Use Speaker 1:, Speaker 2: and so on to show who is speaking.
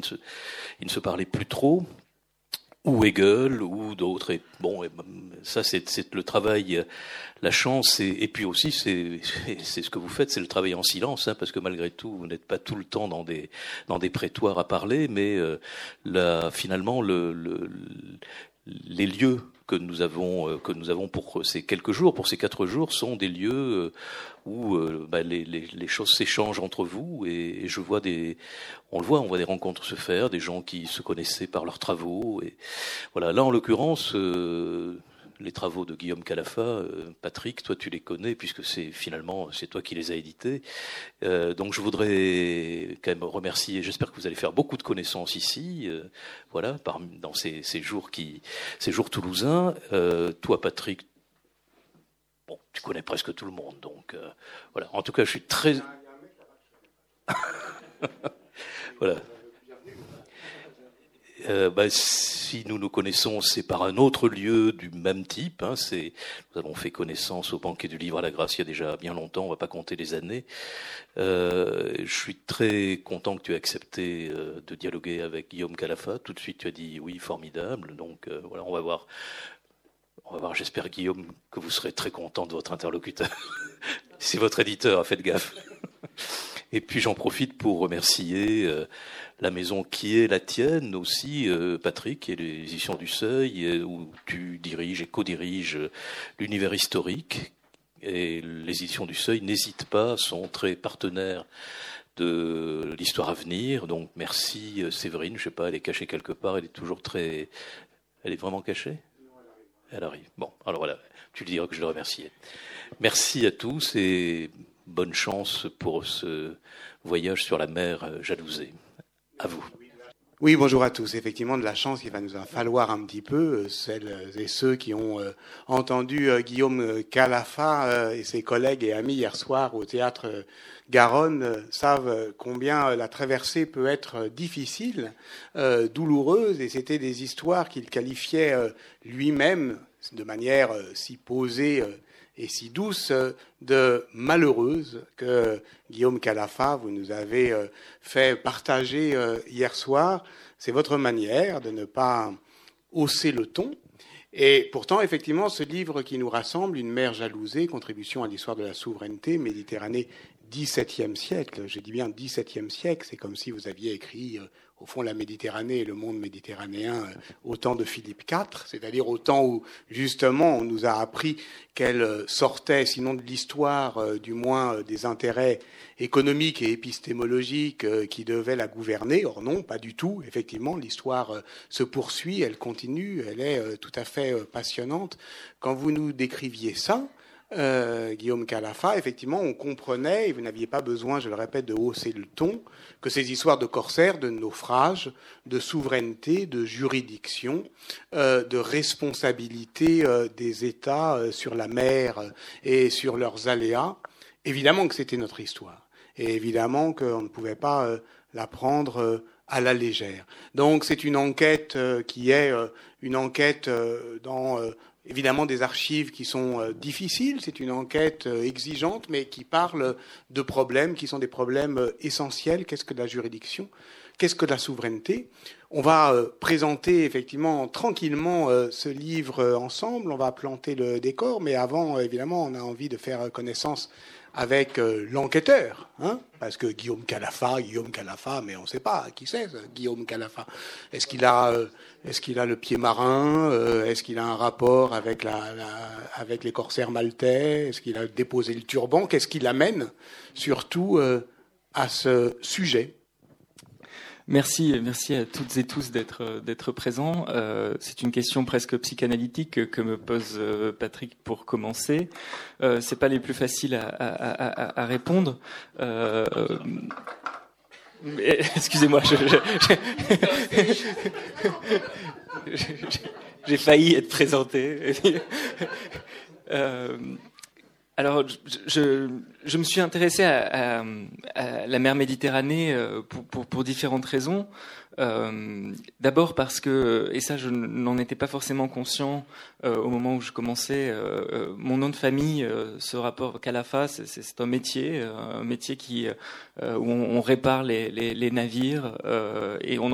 Speaker 1: ils ne se parlaient plus trop, ou Hegel, ou d'autres. Et bon, ça c'est le travail, la chance, et puis aussi c'est ce que vous faites, c'est le travail en silence, hein, parce que malgré tout, vous n'êtes pas tout le temps dans des prétoires à parler, mais finalement les lieux que nous avons pour ces quelques jours, pour ces 4 jours, sont des lieux où les choses s'échangent entre vous, et je vois on voit des rencontres se faire, des gens qui se connaissaient par leurs travaux, et voilà. Là, en l'occurrence, les travaux de Guillaume Calafat, Patrick, toi tu les connais puisque c'est toi qui les as édités. Donc je voudrais quand même remercier. J'espère que vous allez faire beaucoup de connaissances ici, voilà, dans ces jours toulousains. Toi, Patrick, bon, tu connais presque tout le monde, donc voilà. En tout cas, je suis très voilà. Si nous nous connaissons, c'est par un autre lieu du même type. Hein, nous avons fait connaissance au banquet du livre à la Grâce il y a déjà bien longtemps, on va pas compter les années. Je suis très content que tu aies accepté de dialoguer avec Guillaume Calafat. Tout de suite, tu as dit oui, formidable. Donc voilà, on va voir. J'espère, Guillaume, que vous serez très content de votre interlocuteur. C'est votre éditeur, faites gaffe. Et puis j'en profite pour remercier la maison qui est la tienne aussi, Patrick, et les éditions du Seuil, où tu diriges et co-diriges l'univers historique. Et les éditions du Seuil n'hésitent pas, sont très partenaires de l'histoire à venir. Donc merci Séverine, je sais pas, elle est cachée quelque part, elle est vraiment cachée ? Elle arrive. Bon, alors voilà, tu lui diras que je le remerciais. Merci à tous et bonne chance pour ce voyage sur la mer Jalousée. À vous.
Speaker 2: Oui, bonjour à tous. Effectivement, de la chance, il va nous en falloir un petit peu. Celles et ceux qui ont entendu Guillaume Calafat et ses collègues et amis hier soir au théâtre Garonne savent combien la traversée peut être difficile, douloureuse, et c'était des histoires qu'il qualifiait lui-même de manière si posée et si douce, de malheureuse, que Guillaume Calafat, vous nous avez fait partager hier soir. C'est votre manière de ne pas hausser le ton. Et pourtant, effectivement, ce livre qui nous rassemble, Une mer jalousée, contribution à l'histoire de la souveraineté, Méditerranée, XVIIe siècle. Je dis bien XVIIe siècle, c'est comme si vous aviez écrit, au fond, la Méditerranée et le monde méditerranéen au temps de Philippe IV, c'est-à-dire au temps où, justement, on nous a appris qu'elle sortait, sinon de l'histoire, du moins des intérêts économiques et épistémologiques qui devaient la gouverner. Or non, pas du tout. Effectivement, l'histoire se poursuit, elle continue, elle est tout à fait passionnante. Quand vous nous décriviez ça, Guillaume Calafat, effectivement, on comprenait, et vous n'aviez pas besoin, je le répète, de hausser le ton, que ces histoires de corsaires, de naufrage, de souveraineté, de juridiction, de responsabilité des États sur la mer et sur leurs aléas, évidemment que c'était notre histoire. Et évidemment qu'on ne pouvait pas la prendre à la légère. Donc c'est une enquête qui est une enquête dans... évidemment des archives qui sont difficiles, c'est une enquête exigeante, mais qui parle de problèmes qui sont des problèmes essentiels. Qu'est-ce que la juridiction ? Qu'est-ce que la souveraineté ? On va présenter effectivement tranquillement ce livre ensemble, on va planter le décor, mais avant, évidemment, on a envie de faire connaissance avec l'enquêteur, hein, parce que Guillaume Calafat, mais on ne sait pas qui c'est, Guillaume Calafat. Est-ce qu'il a le pied marin ? Est-ce qu'il a un rapport avec avec les corsaires maltais ? Est-ce qu'il a déposé le turban ? Qu'est-ce qui l'amène surtout à ce sujet ?
Speaker 3: Merci à toutes et tous d'être présents. C'est une question presque psychanalytique que me pose Patrick pour commencer. C'est pas les plus faciles à répondre. Excusez-moi, j'ai failli être présenté. Alors, je me suis intéressé à la mer Méditerranée pour différentes raisons. D'abord parce que, et ça je n'en étais pas forcément conscient au moment où je commençais, mon nom de famille, ce rapport Calafat, c'est un métier qui où on répare les navires, et on